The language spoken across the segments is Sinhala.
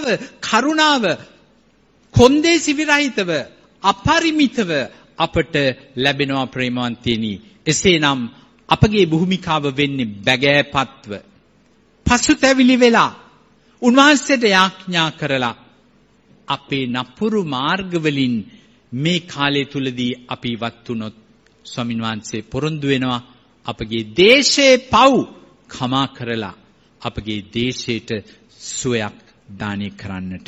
මුදිතාව, කරුණාව කොන්දේසි විරහිතව අපරිමිතව අපට ලැබෙනවා ප්‍රේමවන්තයනි. එසේනම් අපගේ භූමිකාව වෙන්නේ බැගෑපත්ව පසුතැවිලි වෙලා උන්වහන්සේට යාඥා කරලා අපේ නපුරු මාර්ගවලින් මේ කාලය තුලදී අපි ඉවත් වුණොත් ස්වාමීන් වහන්සේ පොරොන්දු වෙනවා අපගේ දේශේ පව් කමා කරලා අපගේ දේශයට සුවයක් දානය කරන්නට.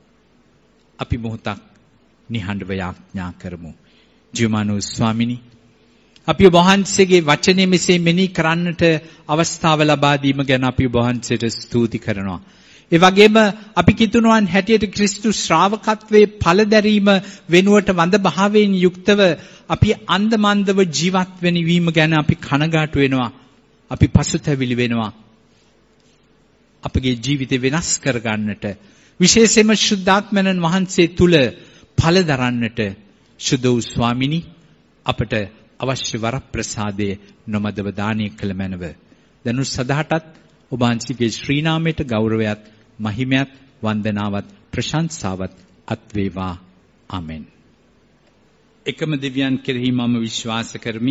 අපි මොහොතක් නිහඬව යාඥා කරමු. ජීවමානෝ ස්වාමිනී, අපි ඔබ වහන්සේගේ වචනේ මෙසේ මෙනෙහි කරන්නට අවස්ථාව ලබා දීම ගැන අපි ඔබ වහන්සේට ස්තුති කරනවා. ඒ වගේම අපි කිතුණුවන් හැටියට ක්‍රිස්තු ශ්‍රාවකත්වයේ ඵලදැරීම වෙනුවට වඳ භාවයෙන් යුක්තව අපි අන්දමන්දව ජීවත් වෙන වීම ගැන අපි කනගාටු වෙනවා. අපි පසුතැවිලි වෙනවා. අපගේ ජීවිතය වෙනස් කරගන්නට, විශේෂයෙන්ම ශුද්ධාත්මයන් වහන්සේ තුල ඵල දරන්නට සුදු ස්වාමිනී අපට අවශ්‍ය වරප්‍රසාදය නොමදව දානය කළ මැනව. දනු සදාටත් ඔබ වහන්සේගේ ශ්‍රී නාමයට ගෞරවයත්, මහිමයත්, වන්දනාවත්, ප්‍රශංසාවත් අත් වේවා. ආමෙන්. එකම දෙවියන් කෙරෙහි මම විශ්වාස කරමි.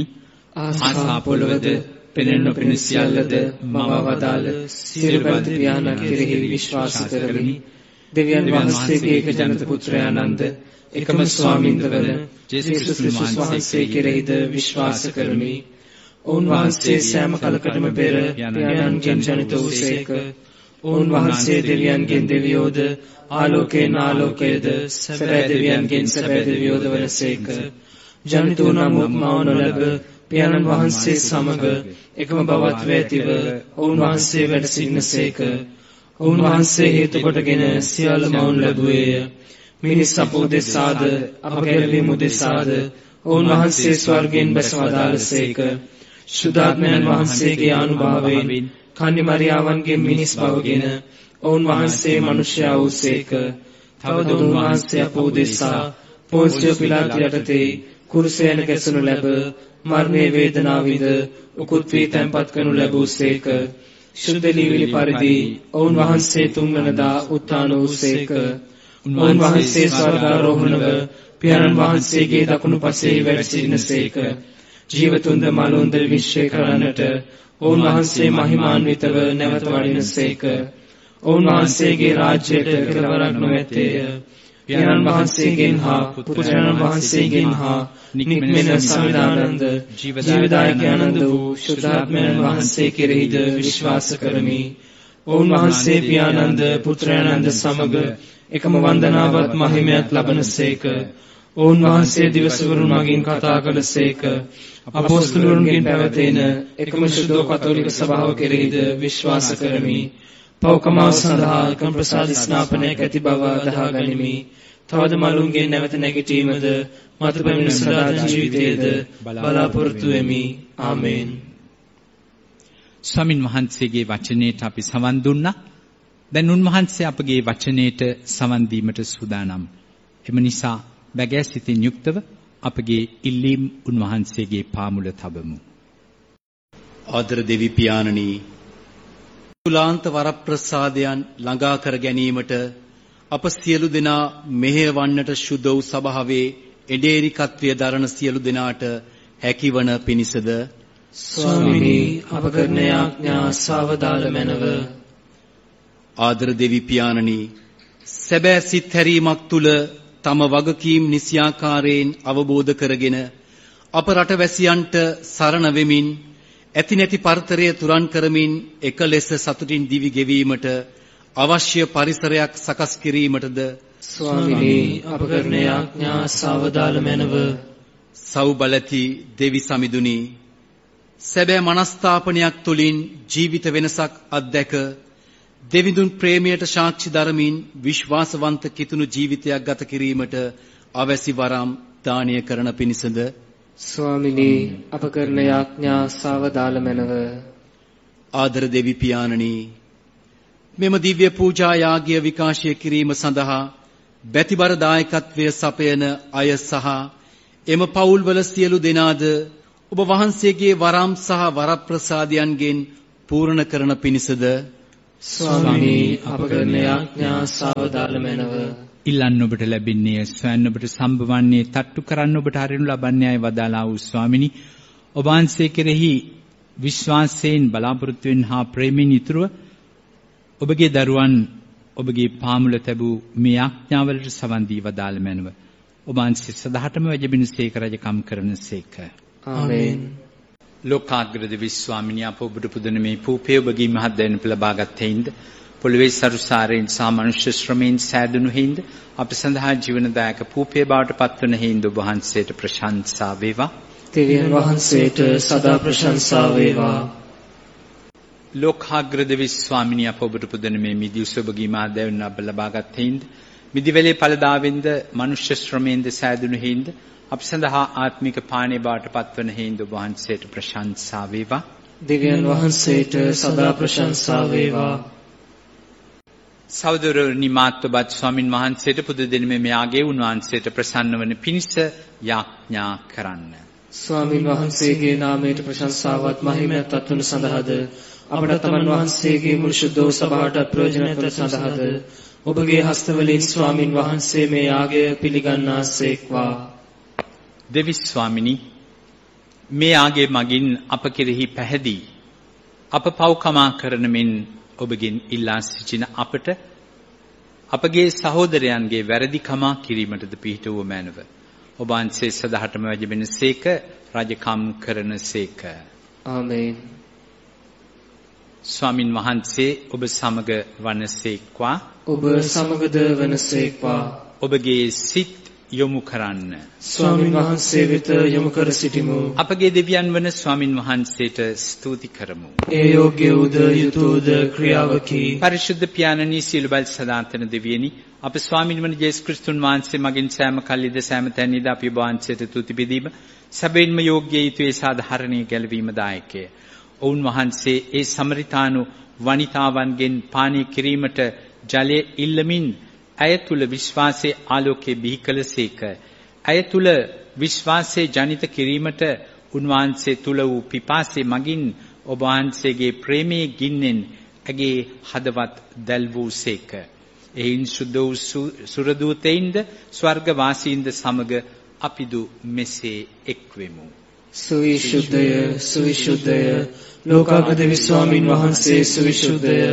ආසා පොළවද පෙනෙන නොපෙනෙන සියල්ලද මම වදාළ සියලු බන්ධ පියාණන් කෙරෙහි විශ්වාස කරමි. දෙවියන් වහන්සේගේ එක ජනත පුත්‍රයානන්ද එකම ස්වාමින්දවන ජේසුස් ක්‍රිස්තුස් වහන්සේ කෙරෙහිද විශ්වාස කරමි. ඔවුන් වහන්සේ සෑම කලකටම පෙර පියාණන්ගෙන් ජනිත වූසේක. ඔවුන් වහන්සේ දෙවියන්ගෙන් දෙවියෝද, ආලෝකයෙන් ආලෝකයේද, සැබෑ දෙවියන්ගෙන් සැබෑ දෙවියෝද වනසේක. ජනිත වූ නමුත් මව නොලැබ පියාණන් වහන්සේ සමග එකම බවත්ව ඇතිව ඔවුන් වහන්සේ වැඩ සිටිනසේක. ඔවුන් වහන්සේ හේතු කොටගෙන සියල්ල මවුන් ලැබුවේය. මිනිස් අප උදෙසාද අප ගැලවීම උදෙසාද ඔවුන් වහන්සේ ස්වර්ගයෙන් බැස වදාළසේක. ශුද්ධාත්මයන් වහන්සේගේ ආනුභාවයෙන් කන්‍ය මරියාවන්ගේ මිනිස් බවගෙන ඔවුන් වහන්සේ මනුෂ්‍යයා වූසේක. තවද ඔවුන් වහන්සේ අප උදෙසා පොන්සිය පිලාත් යටතේ කුරුසයන ගැසුණු ලැබ මරණයේ වේදනාවිද උකුත් වී තැන්පත් කරනු ලැබූසේක. ශුද්ධ ලීවිලි පරිදි ඔවුන් වහන්සේ තුන්වනදා උත්ථාන වූසේක. ඔවුන් වහන්සේ ස්වර්ගාරෝහණව පියාණන් වහන්සේගේ දකුණු පසේ වැඩ සිටිනසේක. ජීවතුන්ද මලුන්ද විශ්වය කරන්නට ඔවුන් වහන්සේ මහිමාන්විතව නැවත වඩිනසේක. ඔවුන් වහන්සේගේ රාජ්‍යයට කෙලවරක් නොමැත්තේය. පියාණන් වහන්සේගෙන් හා පුත්‍රයන් වහන්සේගෙන් හා නික්මෙන සමිදානන්ද ජීවදායක ආනන්ද වූ ශුද්ධාත්මයන් වහන්සේ කෙරෙහිද විශ්වාස කරමි. ඔවුන් වහන්සේ පියාණන්ද පුත්‍රයන්ද සමග එකම වන්දනාවත් මහිමයත් ලබනසේක. ඔවුන් වහන්සේ දිවසවරුන් මගින් කතා කළසේක. අපොස්තලවරුන්ගෙන් පැවතෙන එකම ශුද්ධ කතෝලික සභාව කෙරෙහිද විශ්වාස කරමි. පෞකමාව සඳහා එකම ප්‍රසාද ස්නාපනයක් ඇති බව අදහා ගනිමි. තවද මලුන්ගේ නැවත නැගිටීමද මතු පැමිණ සදාතන ජීවිතයේද බලාපොරොත්තු වෙමි. ආමේන්. ස්වාමින් වහන්සේගේ වචනයට අපි සවන් දුන්නා. දැන් උන්වහන්සේ අපගේ වචනයට සවන් දීමට සූදානම්. එම නිසා බැගෑ සිතින් යුක්තව අපගේ ඉල්ලීම් උන්වහන්සේගේ පාමුල තබමු. ආදර දෙවි පියාණනි, තුලාන්ත වරප්‍රසාදයන් ළඟා කර ගැනීමට අප සියලු දෙනා මෙහෙයවන්නට ශුද්ධ වූ සභාවේ එඩේරිකත්වය දරන සියලු දෙනාට හැකිවන පිණිසද ස්වාමිනී අප කරන යාඥා සාවදාල මැනව. ආදර දෙවි පියාණනි, සැබෑ සිත් හැරීමක් තුල තම වගකීම් නිසියාකාරයෙන් අවබෝධ කරගෙන අප රටවැසියන්ට සරණ වෙමින් ඇති නැති පරතරය තුරන් කරමින් එක ලෙස සතුටින් දිවි ගෙවීමට අවශ්‍ය පරිසරයක් සකස් කිරීමටද ස්වාමිනී අප කරන යාඥා සාවදාල මැනව. සෞබලති දෙවි සමිඳුනි, සැබෑ මනස්ථාපනයක් තුලින් ජීවිත වෙනසක් අත්දැක දෙවිඳුන් ප්‍රේමයට සාක්ෂි දරමින් විශ්වාසවන්ත කිතුණු ජීවිතයක් ගත කිරීමට අවැසි වරම් දානය කරන පිණිසද ස්වාමිනී අප කරන යාඥා සාවදාල මැනව. ආදර දෙවි පියාණනි, මෙම දිව්‍ය පූජා යාගය විකාශය කිරීම සඳහා බැතිබර දායකත්වය සපයන අය සහ එම පවුල්වල සියලු දෙනාද ඔබ වහන්සේගේ වරම් සහ වරප්‍රසාදයන්ගෙන් පූර්ණ කරන පිණිසද ස්වාමිනී අප කරන යාඥා සාවධාන මැනව. ඉල්ලන්න ඔබට ලැබෙන්නේ, සොයන්න ඔබට සම්භවන්නේ, තට්ටු කරන්න ඔබට හරිනු ලබන්නේ ආයි වදාලා වූ ස්වාමිනී ඔබ වහන්සේ කෙරෙහි විශ්වාසයෙන් බලාපොරොත්තු වෙන හා ප්‍රේමයෙන් යුතුව ඔබගේ දරුවන් ඔබගේ පාමුල තැබූ මේ ආඥාවලට සවන් දී වදාළ මැනව. ඔබ වහන්සේ සදාටම වැජබිනසේක රජකම් කරනසේක. ආමේන්. ලෝකාග්‍රද විශ්වාමිනිය අප ඔබට පුදන මේ පූපේ ඔබගේ මහත් දැනුම ලබාගත් හේින්ද පොළවේ සරුසාරයෙන් සහ මනුෂ්‍ය ශ්‍රමයෙන් සෑදුණු හේින්ද අප සඳහා ජීවනදායක පූපේ බවට පත්වන හේින්ද ඔබ වහන්සේට ප්‍රශංසා වේවා. දෙවියන් වහන්සේට සදා ප්‍රශංසා වේවා. ලෝකාග්‍රද විශ්වාමිනිය අප ඔබට පුදන මේ මිදිඋස ඔබගේ මහත් දැනුම ලබාගත් හේින්ද මිදිවැලේ ඵලදාවෙන්ද මනුෂ්‍ය ශ්‍රමයෙන්ද සෑදුණු හේින්ද අප සඳහා ආත්මික පානේ බවට පත්වන හේින්ද ඔබ වහන්සේට ප්‍රශංසා වේවා. දෙවියන් වහන්සේට සදා ප්‍රශංසා වේවා. සහෝදරනි මාත්වබත් ස්වාමින් වහන්සේට පුද දෙන මේ ආගේ උන්වහන්සේට ප්‍රසන්න වන පිණිස යාඥා කරන්න. ස්වාමින් වහන්සේගේ නාමයට ප්‍රශංසාවත් මහිමයත් අත්වන සඳහාද අපට තමන් වහන්සේගේ මුළු ශුද්ධ සභාවට ප්‍රයෝජනවත් සඳහාද ඔබගේ හස්තවලින් ස්වාමින් වහන්සේ මේ යාගය පිළිගන්නාසේක්වා. දෙවි ස්වාමිනී මේ ආගේ මගින් අප කෙරෙහි පැහැදී අප පව්කමා කරන මෙන් ඔබගෙන් ඉල්ලා සිටින අපට අපගේ සහෝදරයන්ගේ වැරදි කමා කිරීමටද පිහිට වූ මැනව. ඔබ වහන්සේ සදාටම වැජබෙනසේක රජකම් කරනසේක. ආමේන්. ස්වාමින් වහන්සේ ඔබ සමග වනසේක්වා. ඔබ සමගද වනසේක්වා. ඔබගේ සිත් යොමු කරන්න. ස්වාමින් වහන්සේ වෙත යොමු කර සිටිමු. අපගේ දෙවියන් වන ස්වාමින් වහන්සේට ස්තුති කරමු. ඒ යෝග්‍ය උද යුතුයද ක්‍රියාවකි. පරිශුද්ධ පියාණනි සියලු බල සදාතන දෙවියනි අප ස්වාමින් වන ජේසුස් ක්‍රිස්තුන් වහන්සේ මගින් සෑම කල්ලිද සෑම තැනදීද අපි ඔබ වහන්සේට තුති බෙදීම සැබවින්ම යෝග්‍ය යුතුය සාධාරණීය ගැලවීම දායකය. ඔවුන් වහන්සේ ඒ සමරිතානු වනිතාවන්ගෙන් පානය කිරීමට ජලය ඉල්ලමින් ඇය තුල විශ්වාසයේ ආලෝකයේ බිහි කළසේක. ඇය තුල විශ්වාසයේ ජනිත කිරීමට උන්වහන්සේ තුල වූ පිපාසයේ මගින් ඔබ වහන්සේගේ ප්‍රේමයේ ගින්නෙන් ඇගේ හදවත් දැල් වූසේක. එයින් සුද්ධ වූ සුරදූතයින්ද ස්වර්ග වාසීන්ද සමග අපිදු මෙසේ එක්වෙමු. සවිශුද්ධය සවිශුද්ධය ලෝකාග්‍රද විශ්වාමින් වහන්සේ සවිශුද්ධය